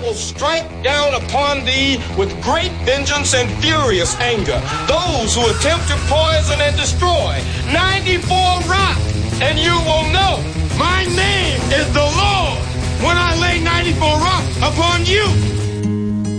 will strike down upon thee with great vengeance and furious anger those who attempt to poison and destroy 94 Rock, and you will know my name is the Lord when I lay 94 Rock upon you.